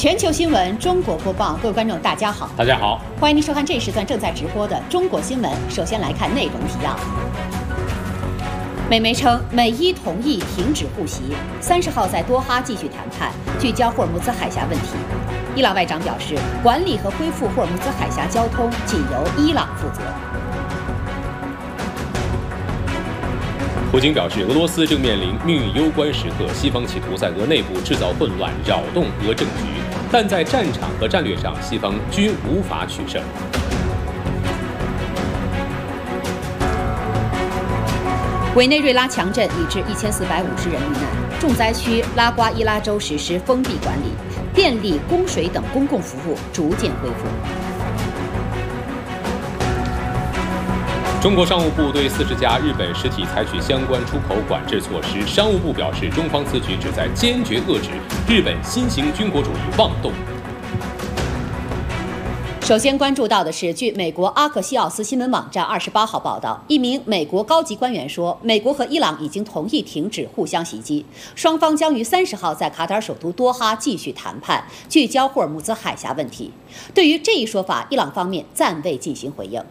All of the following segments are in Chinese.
全球新闻中国播报，各位观众大家好， 大家好， 欢迎您收看这一时段正在直播的中国新闻。首先来看内容提要。美媒称，美伊同意停止互袭，30号在多哈继续谈判，聚焦霍尔木兹海峡问题。伊朗外长表示，管理和恢复霍尔木兹海峡交通仅由伊朗负责。 普京表示，俄罗斯正面临命运攸关时刻，西方企图在俄内部制造混乱，扰动俄政局，但在战场和战略上，西方均无法取胜。 委内瑞拉强震已致1450人遇难，重灾区拉瓜伊拉州实施封闭管理，电力、供水等公共服务逐渐恢复。 中国商务部对40家日本实体采取相关出口管制措施。商务部表示，中方此举旨在坚决遏制日本新型军国主义妄动。 首先关注到的是，据美国阿克西奥斯新闻网站28号报道，一名美国高级官员说，美国和伊朗已经同意停止互相袭击，双方将于30号在卡塔尔首都多哈继续谈判，聚焦霍尔木兹海峡问题。对于这一说法，伊朗方面暂未进行回应。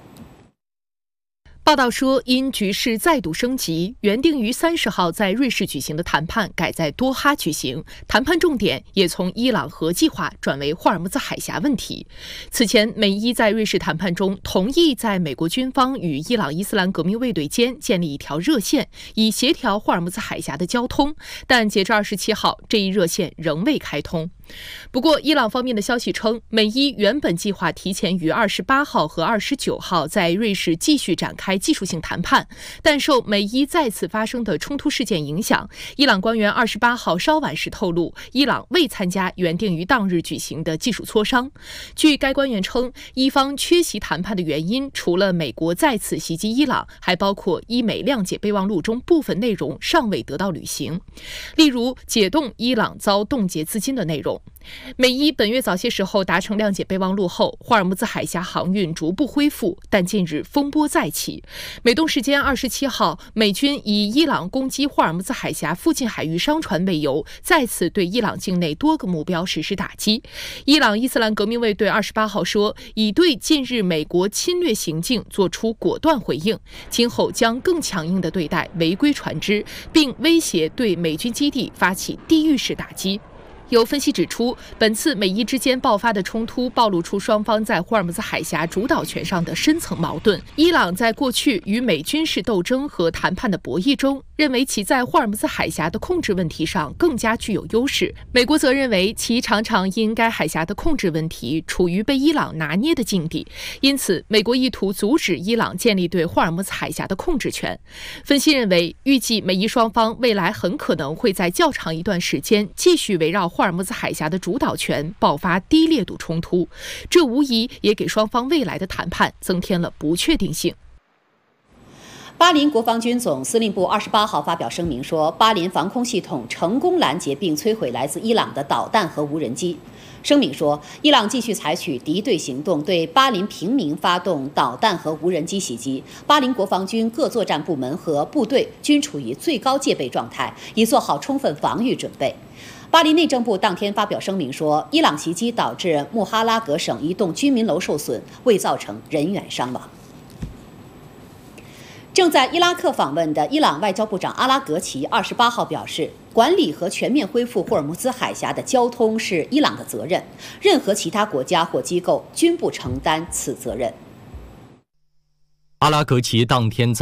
报道说，因局势再度升级，原定于30号在瑞士举行的谈判改在多哈举行，谈判重点也从伊朗核计划转为霍尔木兹海峡问题。此前，美伊在瑞士谈判中同意在美国军方与伊朗伊斯兰革命卫队间建立一条热线，以协调霍尔木兹海峡的交通，但截至27号，这一热线仍未开通。不过，伊朗方面的消息称，美伊原本计划提前于28号和29号在瑞士继续展开技术性谈判，但受美伊再次发生的冲突事件影响，伊朗官员28号稍晚时透露，伊朗未参加原定于当日举行的技术磋商。据该官员称，伊方缺席谈判的原因，除了美国再次袭击伊朗，还包括伊美谅解备忘录中部分内容尚未得到履行，例如解冻伊朗遭冻结资金的内容。美伊本月早些时候达成谅解备忘录后，霍尔木兹海峡航运逐步恢复，但近日风波再起。美东时间27号，美军以伊朗攻击霍尔木兹海峡附近海域商船为由，再次对伊朗境内多个目标实施打击。伊朗伊斯兰革命卫队28号说，已对近日美国侵略行径作出果断回应，今后将更强硬地对待违规船只，并威胁对美军基地发起地狱式打击。有分析指出，本次美伊之间爆发的冲突暴露出双方在霍尔木兹海峡主导权上的深层矛盾。伊朗在过去与美军事斗争和谈判的博弈中，认为其在霍尔木兹海峡的控制问题上更加具有优势。美国则认为其常常因该海峡的控制问题处于被伊朗拿捏的境地，因此美国意图阻止伊朗建立对霍尔木兹海峡的控制权。分析认为，预计美伊双方未来很可能会在较长一段时间继续围绕霍尔木兹海峡的主导权爆发低烈度冲突，这无疑也给双方未来的谈判增添了不确定性。 巴林国防军总司令部28号发表声明说，巴林防空系统成功拦截并摧毁来自伊朗的导弹和无人机。声明说，伊朗继续采取敌对行动，对巴林平民发动导弹和无人机袭击。巴林国防军各作战部门和部队均处于最高戒备状态，已做好充分防御准备。巴林内政部当天发表声明说，伊朗袭击导致穆哈拉格省一栋居民楼受损，未造成人员伤亡。正在伊拉克访问的伊朗外交部长阿拉格齐28号表示，管理和全面恢复霍尔木兹海峡的交通是伊朗的责任，任何其他国家或机构均不承担此责任。 阿拉格齐当天在